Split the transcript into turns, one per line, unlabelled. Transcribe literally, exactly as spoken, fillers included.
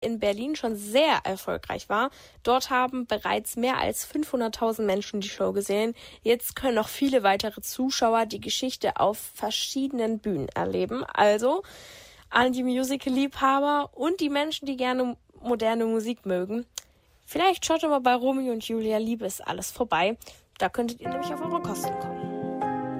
in Berlin schon sehr erfolgreich war. Dort haben bereits mehr als fünfhunderttausend Menschen die Show gesehen. Jetzt können noch viele weitere Zuschauer die Geschichte auf verschiedenen Bühnen erleben. Also an die Musical-Liebhaber und die Menschen, die gerne moderne Musik mögen. Vielleicht schaut ihr mal bei Romeo und Julia Liebe ist alles vorbei. Da könntet ihr nämlich auf eure Kosten kommen.